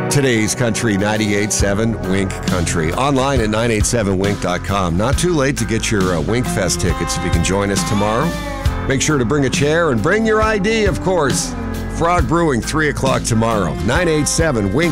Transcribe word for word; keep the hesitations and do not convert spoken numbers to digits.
Today's Country ninety-eight point seven Wink Country. Online at nine eight seven wink dot com. Not too late to get your uh, Wink Fest tickets if you can join us tomorrow. Make sure to bring a chair and bring your I D, of course. Frog Brewing, three o'clock tomorrow. nine eight seven Wink